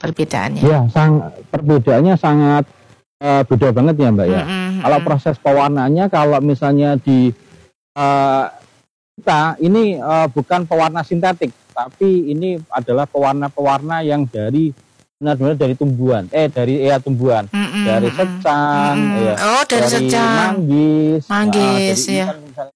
perbedaannya? Ya, perbedaannya sangat beda banget ya Mbak ya. Kalau proses pewarnaannya, kalau misalnya di kita ini bukan pewarna sintetik, tapi ini adalah pewarna-pewarna yang dari benar-benar dari tumbuhan, tumbuhan, dari secang, dari secang, manggis, ya.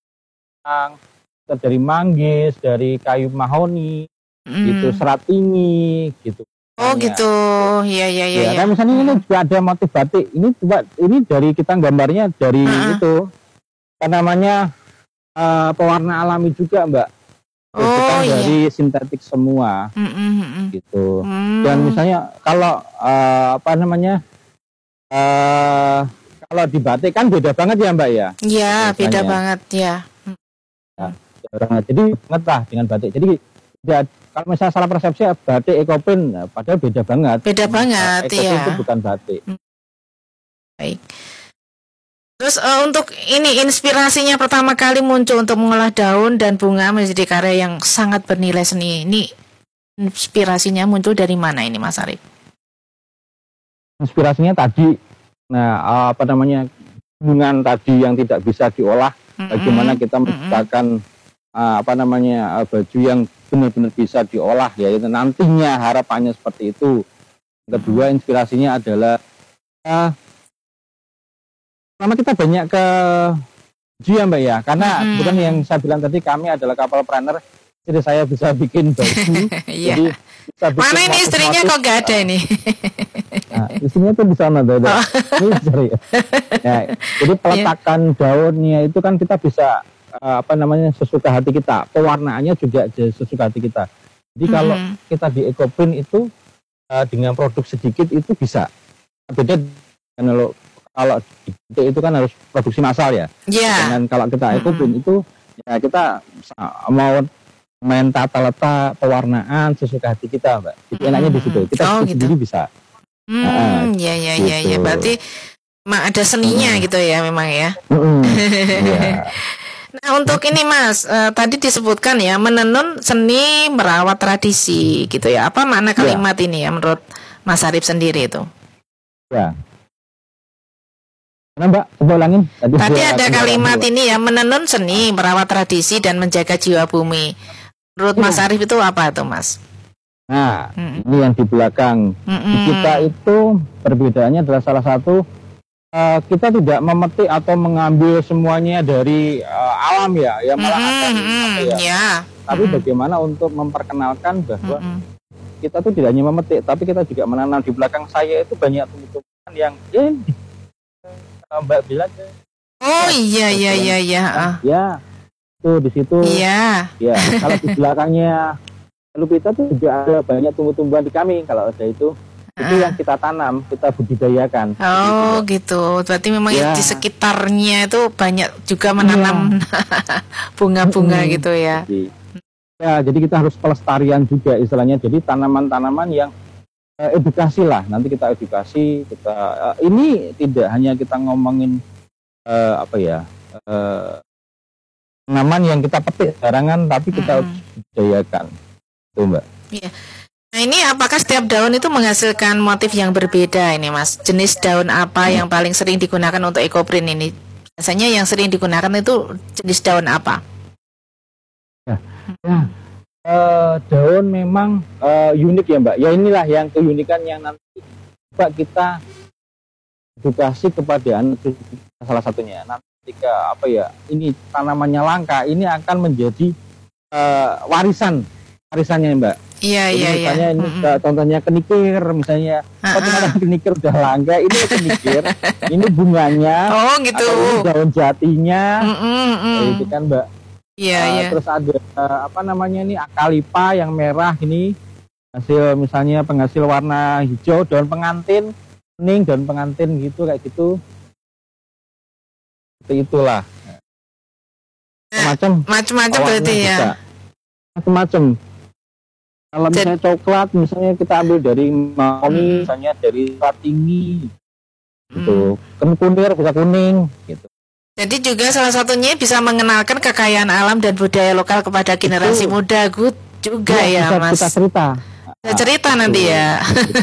Dari manggis, dari kayu mahoni, gitu, serat tinggi, gitu. Gitu, ya. Kan misalnya ini juga ada motif batik. Ini dari kita gambarnya dari itu, apa namanya, pewarna alami juga Mbak. Bukan dari sintetik semua, gitu. Dan misalnya kalau kalau di batik kan beda banget ya Mbak ya? Iya, beda banget ya. Jadi banget lah dengan batik. Jadi kalau misalnya salah persepsi batik ekoprint, padahal beda banget. Beda banget, ekoprint itu bukan batik. Baik. Terus untuk ini inspirasinya pertama kali muncul untuk mengolah daun dan bunga menjadi karya yang sangat bernilai seni. Ini inspirasinya muncul dari mana ini Mas Arif? Inspirasinya tadi, hubungan tadi yang tidak bisa diolah, bagaimana kita menciptakan baju yang benar-benar bisa diolah, yaitu nantinya harapannya seperti itu. Kedua, inspirasinya adalah pertama kita banyak ke baju ya Mbak ya, karena bukan yang saya bilang tadi, kami adalah couple planner, jadi saya bisa bikin baju. Jadi bisa bikin mana ini istrinya kok gak ada ini? Istrinya tuh di sana ada. Jadi peletakan daunnya itu kan kita bisa sesuka hati kita, pewarnaannya juga sesuka hati kita. Jadi kalau kita di ekoprint itu dengan produk sedikit itu bisa beda dengan kalau itu kan harus produksi massal ya. Dan kalau kita ekoprint itu ya kita mau main tata letak pewarnaan sesuka hati kita Mbak. Jadi enaknya di situ kita sendiri bisa. Iya. Berarti ada seninya gitu ya memang ya. Nah untuk ini Mas, tadi disebutkan ya menenun seni merawat tradisi gitu ya. Apa makna kalimat ini ya menurut Mas Arif sendiri itu? Ya. Mana Mbak, coba ulangin. Tadi ada kalimat ini ya, menenun seni merawat tradisi dan menjaga jiwa bumi. Menurut Mas Arif itu apa tuh Mas? Nah, ini yang di belakang. Kita itu perbedaannya adalah salah satu, kita tidak memetik atau mengambil semuanya dari alam ya, malah Tapi bagaimana untuk memperkenalkan bahwa kita tuh tidak hanya memetik, tapi kita juga menanam. Di belakang saya itu banyak tumbuh-tumbuhan yang Mbak bilang. Iya. Ya, tuh di situ. Iya. Ya, kalau di belakangnya Lupita tuh juga ada banyak tumbuh-tumbuhan di kami. Kalau ada itu yang kita tanam, kita budidayakan. Gitu. Berarti memang di sekitarnya itu banyak juga menanam bunga-bunga gitu ya. Jadi kita harus pelestarian juga istilahnya. Jadi tanaman-tanaman yang edukasi lah. Nanti kita edukasi, ini tidak hanya kita ngomongin tanaman yang kita petik barangan, tapi kita budidayakan. Tuh Mbak. Iya. Nah ini apakah setiap daun itu menghasilkan motif yang berbeda ini Mas? Jenis daun apa yang paling sering digunakan untuk ekoprint ini? Biasanya yang sering digunakan itu jenis daun apa? Daun memang unik ya Mbak. Ya inilah yang keunikan yang nanti coba kita edukasi kepada anak salah satunya. Nanti ketika ini tanamannya langka, ini akan menjadi warisannya Mbak. Iya. Misalnya ini contohnya kenikir, misalnya kenikir udah langka, ini kenikir, ini bunganya, gitu. Atau ini daun jatinya, itu kan Mbak. Iya. Terus ada ini akalipa yang merah ini penghasil warna hijau, daun pengantin kuning, daun pengantin gitu kayak gitu. Seperti itulah. Macam-macam berarti ya. Macam-macam. Kalau misalnya coklat, misalnya kita ambil dari mahoni, misalnya dari serat tinggi, gitu. Kunir bisa kuning, gitu. Jadi juga salah satunya bisa mengenalkan kekayaan alam dan budaya lokal kepada generasi muda juga ya Mas. Kita cerita. Cerita nanti ya.